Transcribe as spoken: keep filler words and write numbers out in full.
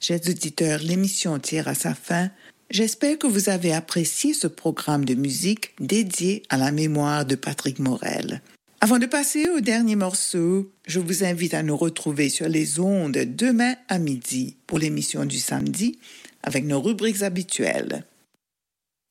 Chers auditeurs, l'émission tire à sa fin. J'espère que vous avez apprécié ce programme de musique dédié à la mémoire de Patrick Morel. Avant de passer au dernier morceau, je vous invite à nous retrouver sur les ondes demain à midi pour l'émission du samedi avec nos rubriques habituelles.